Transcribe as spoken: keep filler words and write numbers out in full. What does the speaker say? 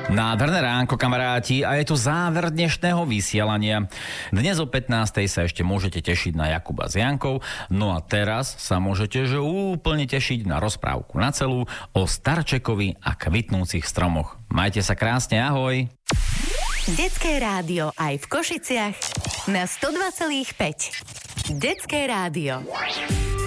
Nádherné ránko, kamaráti, a je tu záver dnešného vysielania. Dnes o pätnástej sa ešte môžete tešiť na Jakuba s Jankou, no a teraz sa môžete že úplne tešiť na rozprávku na celú o starčekovi a kvitnúcich stromoch. Majte sa krásne, ahoj! Detské rádio aj v Košiciach na sto dva celá päť. Detské rádio.